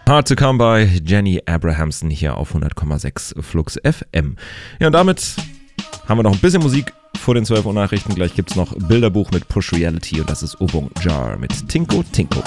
Hard to Come bei Jenny Abrahamson hier auf 100,6 Flux FM. Ja, und damit haben wir noch ein bisschen Musik vor den 12 Uhr Nachrichten. Gleich gibt es noch Bilderbuch mit Push Reality und das ist Obung Jar mit Tinko Tinko.